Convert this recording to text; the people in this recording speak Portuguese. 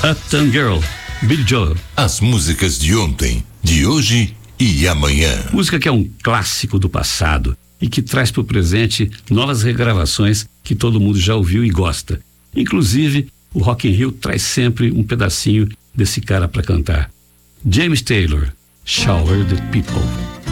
Uptown Girl, Billy Joel. As músicas de ontem, de hoje e amanhã. Música que é um clássico do passado e que traz para o presente novas regravações que todo mundo já ouviu e gosta. Inclusive, o Rock in Rio traz sempre um pedacinho desse cara para cantar. James Taylor, Shower the People.